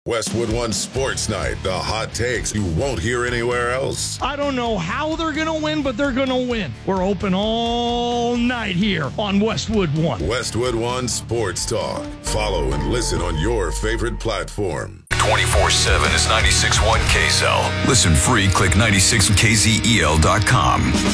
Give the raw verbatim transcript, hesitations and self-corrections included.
Westwood One Sports Night, the hot takes you won't hear anywhere else. I don't know how they're going to win, but they're going to win. We're open all night here on Westwood One. Westwood One Sports Talk. Follow and listen on your favorite platform. twenty-four seven is ninety-six point one K S L. Listen free, click ninety-six K Z E L dot com.